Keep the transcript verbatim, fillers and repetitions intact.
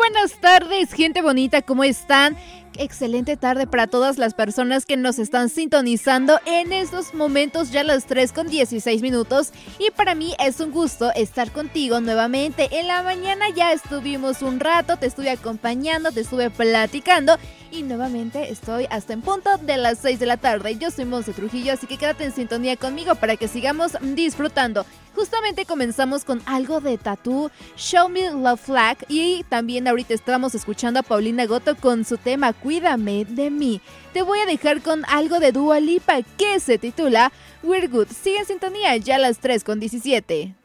buenas tardes, gente bonita, ¿cómo están? Excelente tarde para todas las personas que nos están sintonizando en estos momentos, ya las tres con dieciséis minutos, y para mí es un gusto estar contigo nuevamente. En la mañana ya estuvimos un rato, te estuve acompañando, te estuve platicando y nuevamente estoy hasta en punto de las seis de la tarde. Yo soy Monse Trujillo, así que quédate en sintonía conmigo para que sigamos disfrutando. Justamente comenzamos con algo de Tatú, Show Me Love Flag, y también ahorita estamos escuchando a Paulina Goto con su tema Cuídame de mí. Te voy a dejar con algo de Dua Lipa que se titula We're Good. Sigue en sintonía ya a las tres con diecisiete.